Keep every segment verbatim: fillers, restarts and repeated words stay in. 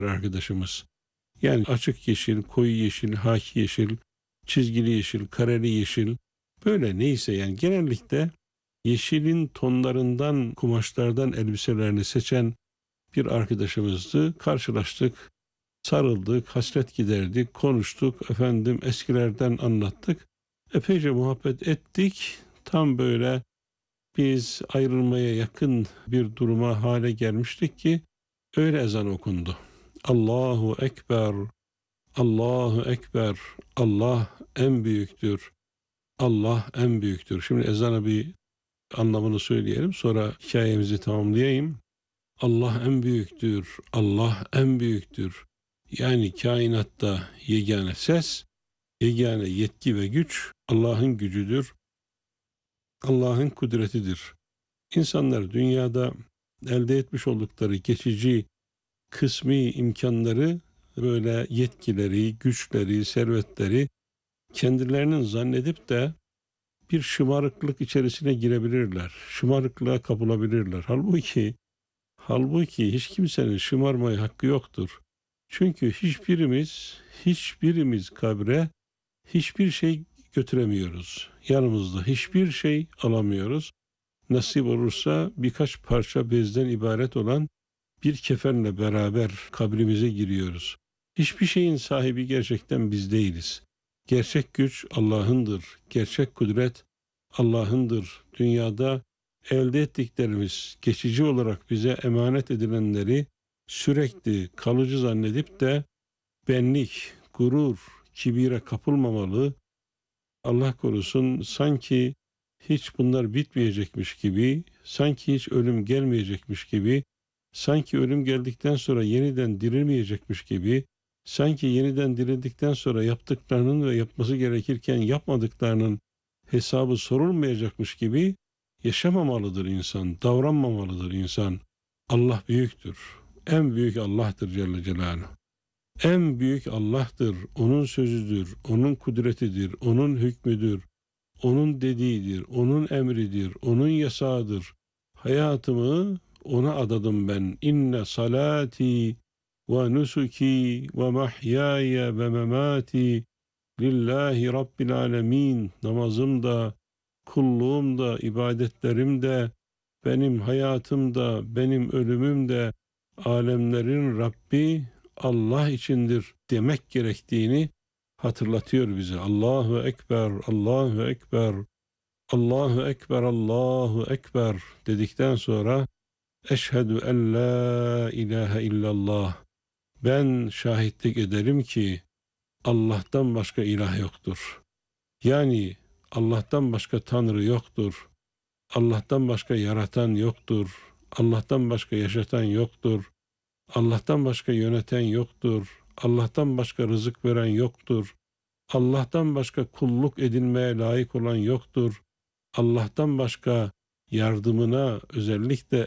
arkadaşımız. Yani açık yeşil, koyu yeşil, haki yeşil, çizgili yeşil, kareli yeşil, böyle neyse yani genellikle yeşilin tonlarından, kumaşlardan elbiselerini seçen bir arkadaşımızdı. Karşılaştık, sarıldık, hasret giderdik, konuştuk, efendim eskilerden anlattık. Epeyce muhabbet ettik. Tam böyle biz ayrılmaya yakın bir duruma hale gelmiştik ki öyle ezan okundu. Allahu Ekber, Allahu Ekber, Allah en büyüktür, Allah en büyüktür. Şimdi ezana bir anlamını söyleyelim, sonra hikayemizi tamamlayayım. Allah en büyüktür, Allah en büyüktür. Yani kainatta yegane ses, yegane yetki ve güç Allah'ın gücüdür, Allah'ın kudretidir. İnsanlar dünyada elde etmiş oldukları geçici kısmi imkanları, böyle yetkileri, güçleri, servetleri kendilerinin zannedip de bir şımarıklık içerisine girebilirler. Şımarıklığa kapılabilirler. Halbuki halbuki hiç kimsenin şımarmaya hakkı yoktur. Çünkü hiçbirimiz hiçbirimiz kabre hiçbir şey götüremiyoruz. Yanımızda hiçbir şey alamıyoruz. Nasip olursa birkaç parça bezden ibaret olan bir kefenle beraber kabrimize giriyoruz. Hiçbir şeyin sahibi gerçekten biz değiliz. Gerçek güç Allah'ındır. Gerçek kudret Allah'ındır. Dünyada elde ettiklerimiz, geçici olarak bize emanet edilenleri sürekli kalıcı zannedip de benlik, gurur, kibire kapılmamalı. Allah korusun, sanki hiç bunlar bitmeyecekmiş gibi, sanki hiç ölüm gelmeyecekmiş gibi, sanki ölüm geldikten sonra yeniden dirilmeyecekmiş gibi, sanki yeniden dirildikten sonra yaptıklarının ve yapması gerekirken yapmadıklarının hesabı sorulmayacakmış gibi yaşamamalıdır insan, davranmamalıdır insan. Allah büyüktür. En büyük Allah'tır Celle Celaluhu. En büyük Allah'tır. Onun sözüdür, onun kudretidir, onun hükmüdür, onun dediğidir, onun emridir, onun yasağıdır. Hayatımı ona adadım ben. İnne salati ve nusuki ve mahyaya ve memati lillahi rabbil alemin. Namazım da, kulluğum da, ibadetlerim de, benim hayatım da, benim ölümüm de alemlerin Rabbi Allah içindir demek gerektiğini hatırlatıyor bize. Allahu Ekber, Allahu Ekber, Allahu Ekber, Allahu Ekber dedikten sonra Eşhedü en la ilahe illallah. Ben şahitlik ederim ki Allah'tan başka ilah yoktur. Yani Allah'tan başka Tanrı yoktur. Allah'tan başka yaratan yoktur. Allah'tan başka yaşatan yoktur. Allah'tan başka yöneten yoktur. Allah'tan başka rızık veren yoktur. Allah'tan başka kulluk edilmeye layık olan yoktur. Allah'tan başka yardımına, özellikle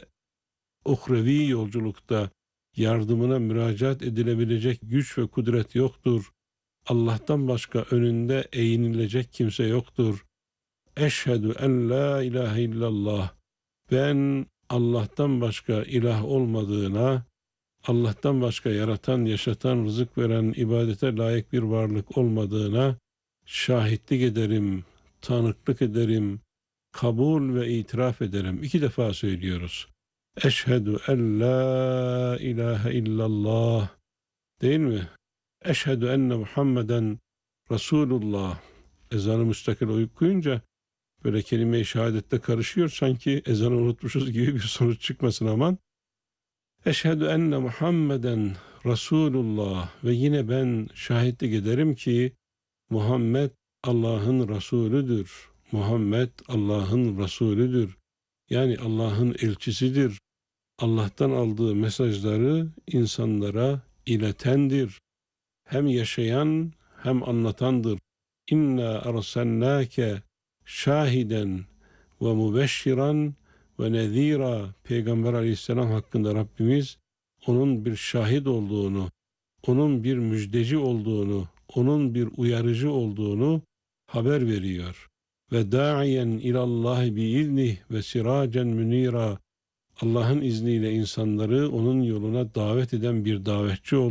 uhrevi yolculukta yardımına müracaat edilebilecek güç ve kudret yoktur. Allah'tan başka önünde eğinilecek kimse yoktur. Eşhedü en la ilahe illallah. Ben Allah'tan başka ilah olmadığına, Allah'tan başka yaratan, yaşatan, rızık veren, ibadete layık bir varlık olmadığına şahitlik ederim, tanıklık ederim, kabul ve itiraf ederim. İki defa söylüyoruz. Eşhedü en la ilahe illallah. Değil mi? Eşhedü enne Muhammeden Resulullah. Ezanı müstakil okuyunca böyle kelime-i şehadette karışıyor. Sanki ezanı unutmuşuz gibi bir sonuç çıkmasın aman. Eşhedü enne Muhammeden Resulullah ve yine ben şahitlik ederim ki Muhammed Allah'ın Resulüdür. Muhammed Allah'ın Resulüdür. Yani Allah'ın elçisidir. Allah'tan aldığı mesajları insanlara iletendir. Hem yaşayan hem anlatandır. İnna ersennâke şahiden ve mübeşşiran ve nezira. Peygamber aleyhisselam hakkında Rabbimiz onun bir şahit olduğunu, onun bir müjdeci olduğunu, onun bir uyarıcı olduğunu haber veriyor. Ve da'iyen ilallahi biiznih ve siracen münira. Allah'ın izniyle insanları onun yoluna davet eden bir davetçi olduğunu